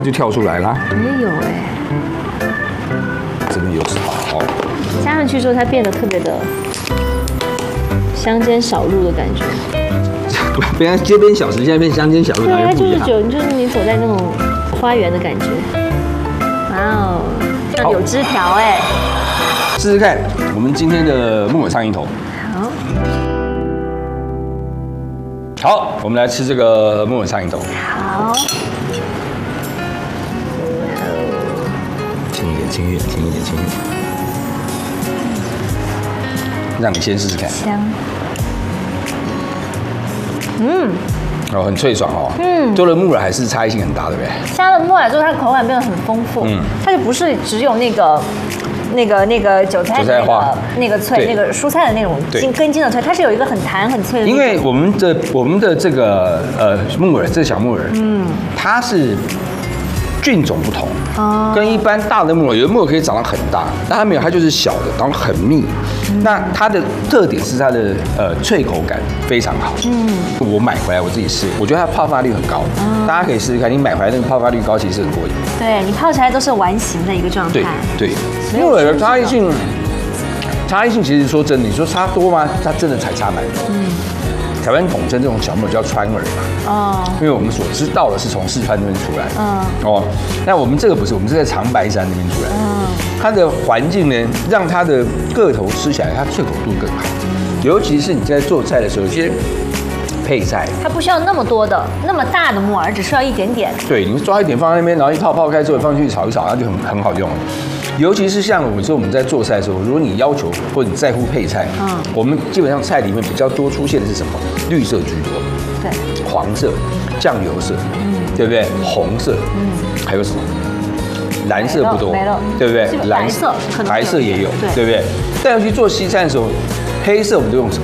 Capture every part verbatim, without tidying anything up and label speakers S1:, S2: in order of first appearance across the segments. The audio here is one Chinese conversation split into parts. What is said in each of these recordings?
S1: 就跳出来啦。
S2: 也有哎，
S1: 真的有炒，
S2: 加上去之后，它变得特别的乡间小路的感觉。
S1: 本来街边小吃，现在变乡间小路，
S2: 对，它就是
S1: 不一样。
S2: 有，就是你走在那种花园的感觉。哇哦，这有枝条哎。
S1: 试试看，我们今天的木耳苍蝇头。
S2: 好。
S1: 好，我们来吃这个木耳苍蝇头。
S2: 好。
S1: 轻一点，轻一点，轻一点，轻一点。让你先试试看。
S2: 香。嗯。
S1: 哦，很脆爽哦。
S2: 嗯。
S1: 做了木耳还是差异性很大，对不对？
S2: 加了木耳之后，它的口感变得很丰富。嗯。它就不是只有那个。那个那个韭菜的那个那个脆，那个蔬菜的那种筋根茎的脆，它是有一个很弹很脆的。
S1: 因为我们的我们的这个呃木耳，这个小木耳，嗯，它是菌种不同，哦，跟一般大的木耳，有的木耳可以长得很大，但它没有，它就是小的，然后很密。那它的特点是它的呃脆口感非常好。嗯，我买回来我自己试，我觉得它泡发率很高，大家可以试试看。你买回来那个泡发率高，其实很过瘾。对
S2: 你泡起来都是完形的一个状态。
S1: 对对。木耳的差异性，差异性其实说真的，你说差多吗？它真的才差蛮多。嗯，台湾统称这种小木耳叫川耳嘛。哦。因为我们所知道的是从四川那边出来的。嗯。哦，那我们这个不是，我们是在长白山那边出来的。嗯。它的环境呢，让它的个头吃起来它脆口度更好。尤其是你在做菜的时候，有些配菜，
S2: 它不需要那么多的、那么大的木耳，只需要一点点。
S1: 对，你抓一点放在那边，然后一泡泡开之后放进去炒一炒，它就很很好用了。尤其是像我们说我们在做菜的时候，如果你要求或者你在乎配菜，嗯，我们基本上菜里面比较多出现的是什么？绿色居多，
S2: 对，
S1: 黄色、酱油色，嗯，对不对？红色，嗯，还有什么？蓝色不多，
S2: 没了，
S1: 对不对？
S2: 蓝色，
S1: 白色也有，对不对？但尤其做西餐的时候，黑色我们都用什么？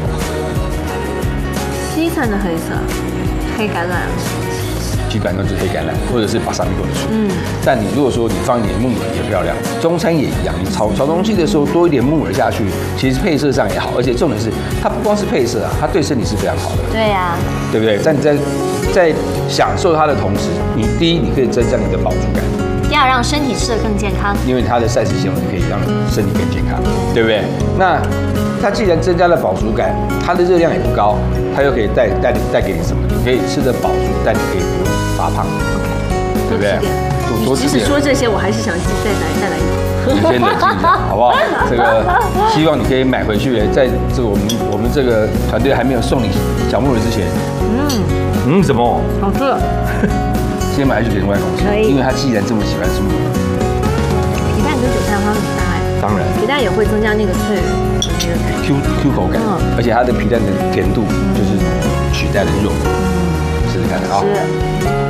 S2: 西餐的黑色，黑橄榄。
S1: 基本上就是黑橄榄，或者是巴萨米果的树。嗯，但你如果说你放一点木耳也漂亮，中餐也一样。你炒炒东西的时候多一点木耳下去，其实配色上也好，而且重点是它不光是配色啊，它对身体是非常好的。
S2: 对呀、啊，
S1: 对不对？在你在在享受它的同时，你第一你可以增加你的饱足感，
S2: 第二让身体吃得更健康，
S1: 因为它的膳食纤维可以让身体更健康，对不对？那它既然增加了饱足感，它的热量也不高，它又可以带带带给你什么？你可以吃得饱足，但你可以不用发胖，对不对？
S2: 多多吃点。即使说这些，我还是想再来再来一口。
S1: 你先冷静一下，好不好？这个希望你可以买回去，在这个我们我们这个团队还没有送你小木耳之前，嗯嗯，什么？
S2: 好吃。
S1: 先买回去给另外同事，因为他既然这么喜欢吃木耳。
S2: 皮蛋跟韭菜花很搭哎。
S1: 当然。皮
S2: 蛋也会增加那个脆。
S1: Q Q 口感，而且它的皮蛋的甜度就是取代了肉，试试看啊。